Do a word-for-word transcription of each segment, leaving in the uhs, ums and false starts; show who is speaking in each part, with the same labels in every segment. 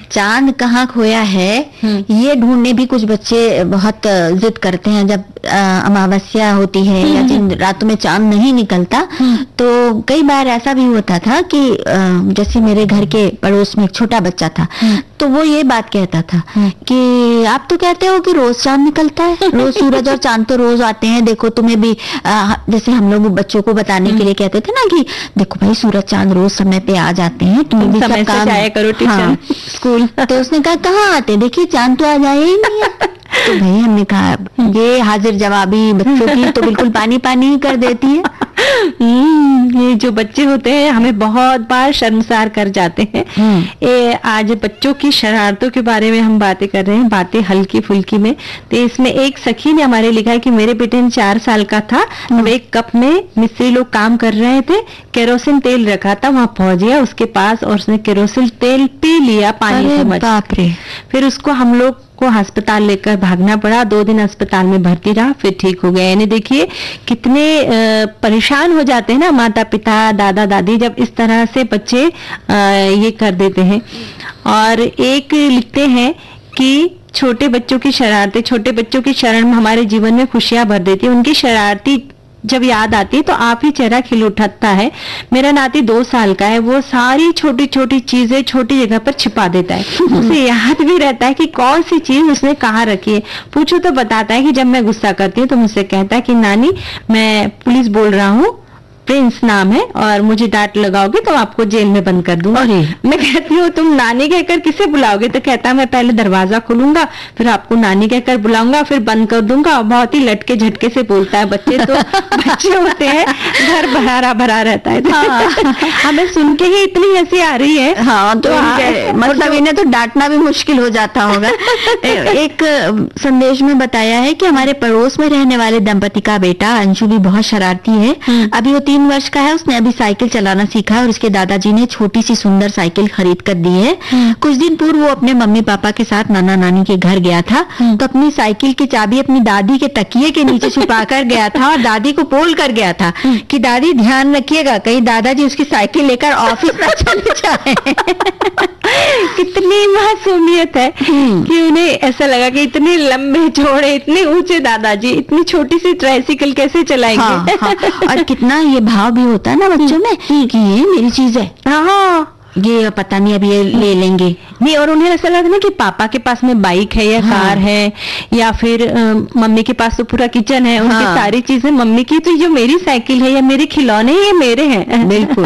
Speaker 1: चांद कहाँ खोया है ये ढूंढने भी कुछ बच्चे बहुत जिद करते हैं। जब अमावस्या होती है या जिन रातों में चांद नहीं निकलता, तो कई बार ऐसा भी होता था कि जैसे मेरे घर के पड़ोस में एक छोटा बच्चा था, तो वो ये बात कहता था कि आप तो कहते हो कि रोज चांद निकलता है, रोज सूरज और चांद तो रोज आते हैं, देखो तुम्हें भी आ, जैसे हम लोग बच्चों को बताने के लिए कहते थे ना कि देखो भाई सूरज चांद रोज समय पे आ जाते हैं, तुम्हें भी सब काम जाया करो ट्यूशन स्कूल। तो उसने कहा कहाँ आते, देखिए चांद तो आ जाए ही नहीं है। तो भाई हमने कहा ये हाजिर जवाबी बच्चों की तो बिल्कुल पानी पानी ही कर देती है।
Speaker 2: ये जो बच्चे होते हैं हमें बहुत बार शर्मसार कर जाते हैं। ये आज बच्चों की शरारतों के बारे में हम बातें कर रहे हैं, बातें हल्की फुल्की में। तो इसमें एक सखी ने हमारे लिखा है कि मेरे बेटे ने चार साल का था, अब एक कप में मिस्त्री लोग काम कर रहे थे, केरोसिन तेल रखा था, वहां पहुंच गया उसके पास और उसने केरोसिन तेल पी लिया पानी समझ।
Speaker 1: बाप रे।
Speaker 2: फिर उसको हम लोग को अस्पताल लेकर भागना पड़ा, दो दिन अस्पताल में भर्ती रहा, फिर ठीक हो गया। यानी देखिए कितने परेशान हो जाते हैं ना माता पिता दादा दादी जब इस तरह से बच्चे ये कर देते हैं। और एक लिखते हैं कि छोटे बच्चों की शरारतें, छोटे बच्चों की शरण हमारे जीवन में खुशियां भर देती है। उनकी शरारती जब याद आती है तो आप ही चेहरा खिल उठता है। मेरा नाती दो साल का है, वो सारी छोटी छोटी चीजें छोटी जगह पर छिपा देता है, उसे याद भी रहता है कि कौन सी चीज उसने कहाँ रखी है। पूछो तो बताता है कि जब मैं गुस्सा करती हूँ तो मुझसे कहता है कि नानी मैं पुलिस बोल रहा हूँ, प्रिंस नाम है और मुझे डांट लगाओगे तो आपको जेल में बंद कर दूंगा। मैं कहती हूँ तुम नानी कहकर किसे बुलाओगे, तो कहता है मैं पहले दरवाजा खोलूंगा फिर आपको नानी कहकर बुलाऊंगा फिर बंद कर दूंगा। बहुत ही लटके झटके से बोलता है। बच्चे तो बच्चे होते हैं, घर भरा भरा रहता है। हाँ। हमें सुन के ही इतनी हंसी आ रही है।
Speaker 1: हाँ, तो, तो मतलब इन्हें तो डांटना भी मुश्किल हो जाता होगा। एक संदेश में बताया है कि हमारे पड़ोस में रहने वाले दंपति का बेटा अंशु भी बहुत शरारती है। अभी वो तीन वर्ष का है, उसने अभी साइकिल चलाना सीखा है और उसके दादाजी ने छोटी सी सुंदर साइकिल खरीद कर दी है। कुछ दिन पूर्व वो अपने मम्मी पापा के साथ नाना नानी के घर गया था, तो अपनी साइकिल की चाबी अपनी दादी के तकिए के नीचे छुपा कर गया था और दादी को बोल कर गया था कि दादी ध्यान रखिएगा कहीं दादाजी उसकी साइकिल लेकर ऑफिस न चले जाए।
Speaker 2: कितनी मासूमियत है कि उन्हें ऐसा लगा कि इतने लंबे चौड़े इतने ऊंचे दादाजी इतनी छोटी सी ट्राइसिकल कैसे चलाएंगे।
Speaker 1: हाँ, हाँ, और कितना ये भाव भी होता है ना बच्चों में कि ये मेरी चीज है,
Speaker 2: हाँ
Speaker 1: ये पता नहीं अब ये ले लेंगे
Speaker 2: नहीं। और उन्हें ऐसा लगता है ना कि पापा के पास में बाइक है या हाँ। कार है या फिर आ, मम्मी के पास तो पूरा किचन है, उनकी हाँ। सारी चीजें मम्मी की, तो जो मेरी साइकिल है या मेरे खिलौने ये मेरे हैं।
Speaker 1: बिल्कुल।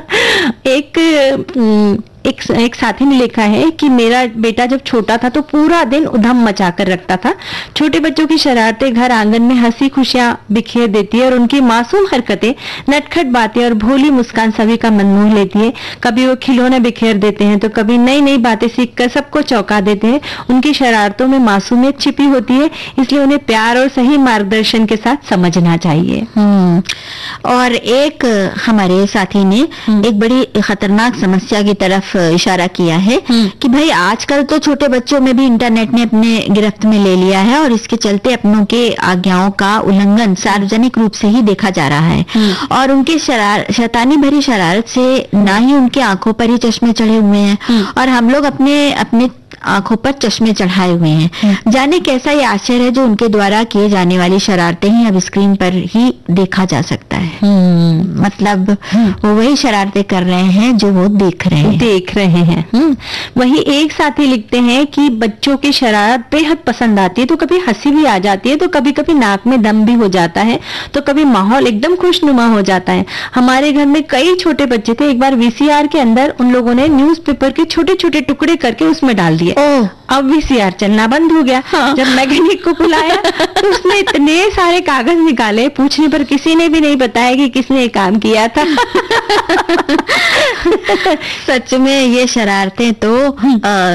Speaker 2: एक एक एक साथी ने लिखा है कि मेरा बेटा जब छोटा था तो पूरा दिन उधम मचा कर रखता था। छोटे बच्चों की शरारतें घर आंगन में हंसी खुशियां बिखेर देती है और उनकी मासूम हरकतें, नटखट बातें और भोली मुस्कान सभी का मन मोह लेती है। कभी वो खिलौने बिखेर देते हैं तो कभी नई नई बातें सीखकर सबको चौंका देते हैं। उनकी शरारतों में मासूमियत छिपी होती है, इसलिए उन्हें प्यार और सही मार्गदर्शन के साथ समझना चाहिए।
Speaker 1: हम्म और एक हमारे साथी ने एक बड़ी खतरनाक समस्या की तरफ इशारा किया है कि भाई आजकल तो छोटे बच्चों में भी इंटरनेट ने अपने गिरफ्त में ले लिया है और इसके चलते अपनों के आज्ञाओं का उल्लंघन सार्वजनिक रूप से ही देखा जा रहा है। और उनके शरार शैतानी भरी शरारत से ना ही उनकी आंखों पर ही चश्मे चढ़े हुए हैं और हम लोग अपने अपने आंखों पर चश्मे चढ़ाए हुए हैं। जाने कैसा ये आश्चर्य है जो उनके द्वारा किए जाने वाली शरारतें ही अब स्क्रीन पर ही देखा जा सकता है। मतलब वो वही शरारतें कर रहे हैं जो वो देख रहे हैं
Speaker 2: देख रहे हैं वही एक साथी लिखते हैं कि बच्चों की शरारत बेहद पसंद आती है, तो कभी हंसी भी आ जाती है, तो कभी कभी नाक में दम भी हो जाता है, तो कभी माहौल एकदम खुशनुमा हो जाता है। हमारे घर में कई छोटे बच्चे थे, एक बार वीसीआर के अंदर उन लोगों ने न्यूज़पेपर के छोटे छोटे टुकड़े करके उसमें डाल दिए।
Speaker 1: ओह,
Speaker 2: अब वीसीआर चलना बंद हो गया। हाँ। जब मैकेनिक को बुलाया तो उसने इतने सारे कागज निकाले, पूछने पर किसी ने भी नहीं बताया कि किसने काम किया था।
Speaker 1: सच में ये शरारतें तो आ,